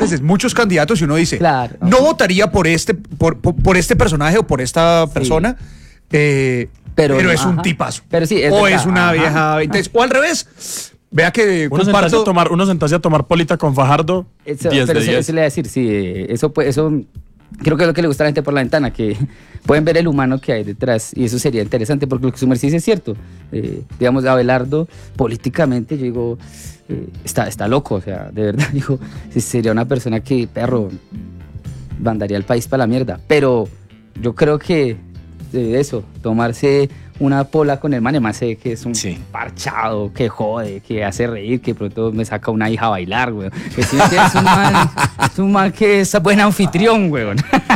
veces muchos candidatos y uno dice, claro, no votaría por este personaje o por esta persona, pero es un tipazo. Pero sí, o verdad, es una vieja. Entonces, o al revés. Vea que uno sentarse a tomar polita con Fajardo. Eso, 10 pero de 10. eso le voy a decir, sí, eso creo que es lo que le gusta a la gente por la ventana, que pueden ver el humano que hay detrás, y eso sería interesante, porque lo que su merced dice es cierto. Digamos, Abelardo, políticamente, yo digo, está loco, o sea, de verdad, digo, sería una persona que, perro, mandaría al país para la mierda, pero yo creo que eso, tomarse una pola con el man sé que es un parchado, que jode, que hace reír, que pronto me saca una hija a bailar, güey. Que si me tienes es un man que es buen anfitrión, güey.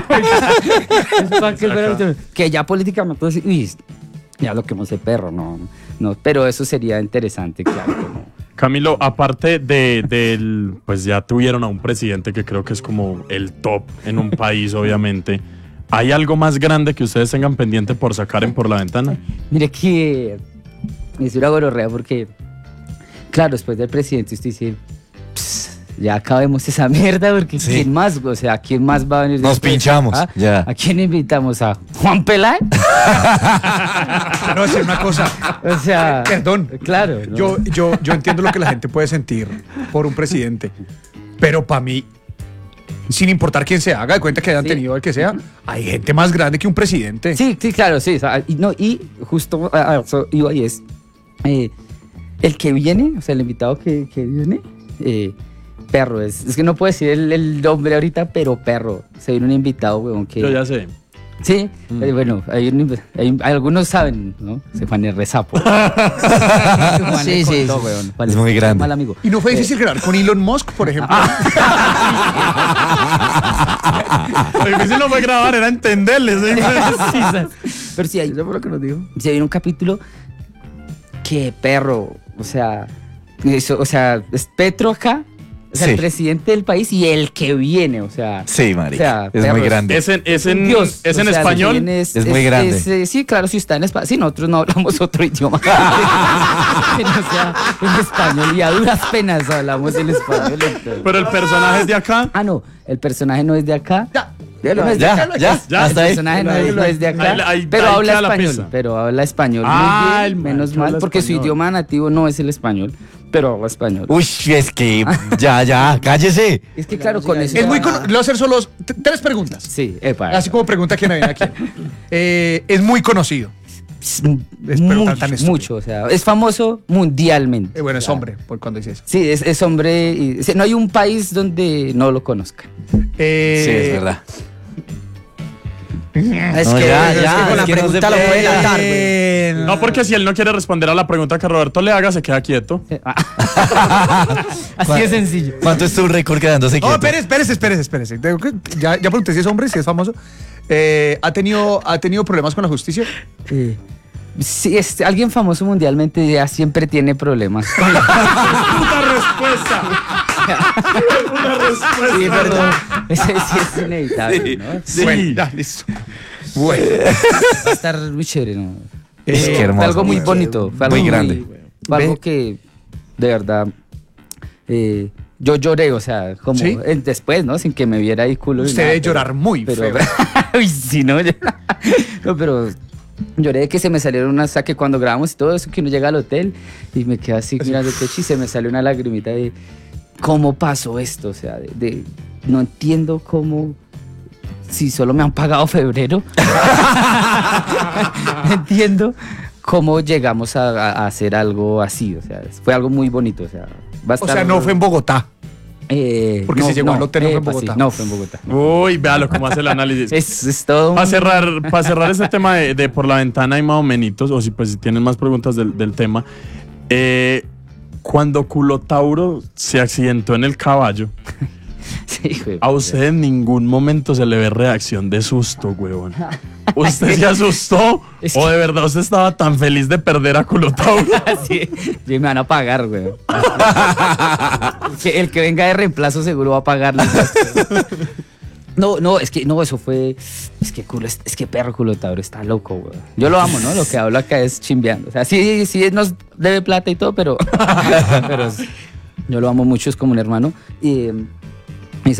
Que ya políticamente puedo decir, uy, ya lo que hemos de perro, no, pero eso sería interesante, claro. Como... Camilo, aparte del, pues ya tuvieron a un presidente que creo que es como el top en un país, obviamente. ¿Hay algo más grande que ustedes tengan pendiente por sacar en Por la Ventana? Mire que es una gororrea porque, claro, después del presidente usted dice, ya acabemos esa mierda porque ¿quién más? O sea, ¿quién más va a venir? Nos pinchamos, ya. ¿A quién invitamos? ¿A Juan Peláez? No, es una cosa. O sea, perdón. Claro. ¿no? Yo entiendo lo que la gente puede sentir por un presidente, pero para mí, sin importar quién se haga de cuenta que hayan tenido el que sea, hay gente más grande que un presidente. Sí, claro, sí. O sea, y justo iba ahí es el que viene, o sea, el invitado que viene, perro, es que no puedo decir el nombre ahorita, pero perro, se viene un invitado, weón, que... Yo ya sé. Sí, bueno, hay algunos saben, ¿no? Se Juan el Rezapo. Sí. Weón, es muy grande. Mal amigo. Y no fue difícil grabar con Elon Musk, por ejemplo. Lo difícil no fue grabar, era entenderles. Pero sí, hay, lo que nos dijo. Sí, hay un capítulo que perro, o sea, es Petro acá. O sea, el presidente del país y el que viene, o sea... Sí, marica, es muy grande. ¿Es en español? Es muy grande. Sí, claro, si está en español. Sí, nosotros no hablamos otro idioma. Que no sea en español. Y a duras penas hablamos en español. ¿Pero el personaje es de acá? Ah, no, el personaje no es de acá. Ya, el personaje no es de acá, pero habla español. Pero habla español muy bien, menos mal, porque su idioma nativo no es el español. Pero habla español. Uy, es que ya, cállese. Es que claro, con eso... Es muy le voy a hacer solo 3 preguntas. Sí, así como pregunta quién viene aquí. Es muy conocido. Mucho, o sea, es famoso mundialmente. Bueno, es hombre, por cuando dice eso. Sí, es hombre y no hay un país donde no lo conozcan. Sí, es verdad. Es que con la pregunta lo puede lanzar, güey. No, porque si él no quiere responder a la pregunta que Roberto le haga, se queda quieto. Así de sencillo. ¿Cuánto es tu récord quedándose quieto? No, espérese. Ya pregunté si es hombre, si es famoso. ¿Ha tenido problemas con la justicia? Sí, es alguien famoso mundialmente ya siempre tiene problemas. Una respuesta. Sí, perdón. Ese sí es inevitable, ¿no? Sí. Bueno, ya, listo. Bueno. Va a estar muy chévere, ¿no? Es que hermoso. Fue algo muy bonito. Fue algo muy grande. Fue algo que, de verdad, yo lloré, o sea, como ¿Sí? Después, ¿no? Sin que me viera ahí culo. Usted debe llorar muy feo. Uy, sí, ¿no? No, pero... Lloré de que se me salieron unas saque cuando grabamos y todo eso, que uno llega al hotel y me quedé así mirando el techo y se me salió una lagrimita de cómo pasó esto, o sea, no entiendo cómo, si solo me han pagado febrero, no entiendo cómo llegamos a hacer algo así, o sea, fue algo muy bonito, o sea, no fue en Bogotá. Porque si llegó al hotel no fue en Bogotá. Sí, no fue en Bogotá. Uy, véalo cómo hace el análisis. Es todo. Para cerrar ese tema de Por la Ventana y más o menos, o si tienen más preguntas del tema, cuando Culotauro se accidentó en el caballo, sí, a usted en ningún momento se le ve reacción de susto, huevón. ¿Usted se asustó? ¿O de verdad usted estaba tan feliz de perder a Culotauro? Sí, me van a pagar, güey. El que venga de reemplazo seguro va a pagar. No, es que eso fue. Es que perro Culotauro está loco, güey. Yo lo amo, ¿no? Lo que hablo acá es chimbeando. O sea, sí nos debe plata y todo, pero yo lo amo mucho, es como un hermano.